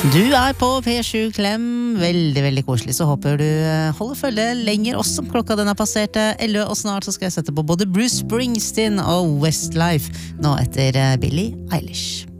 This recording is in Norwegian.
Du på P7 Klem, veldig koselig, så håper du holder følge lenger også. Klokka den har passert 11, og snart så skal jeg sette på både Bruce Springsteen og Westlife, nå etter Billie Eilish.